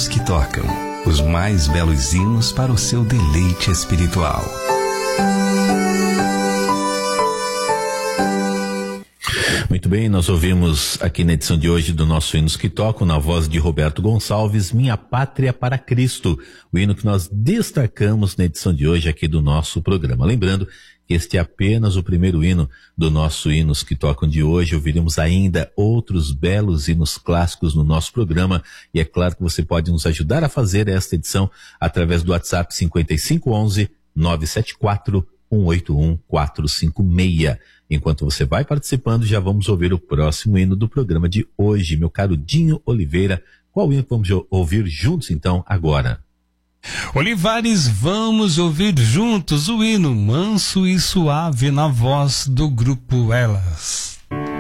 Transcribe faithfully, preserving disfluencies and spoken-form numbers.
hinos que tocam, os mais belos hinos para o seu deleite espiritual. Muito bem, nós ouvimos aqui na edição de hoje do nosso Hinos que Tocam, na voz de Roberto Gonçalves, Minha Pátria para Cristo, o hino que nós destacamos na edição de hoje aqui do nosso programa. Lembrando que este é apenas o primeiro hino do nosso Hinos que Tocam de hoje. Ouviremos ainda outros belos hinos clássicos no nosso programa, e é claro que você pode nos ajudar a fazer esta edição através do WhatsApp cinquenta e cinco onze, nove sete quatro, um oito um, quatro cinco seis. Enquanto você vai participando, já vamos ouvir o próximo hino do programa de hoje. Meu caro Dinho Oliveira, qual hino que vamos ouvir juntos então agora? Olivares, vamos ouvir juntos o hino Manso e Suave na voz do grupo Elas.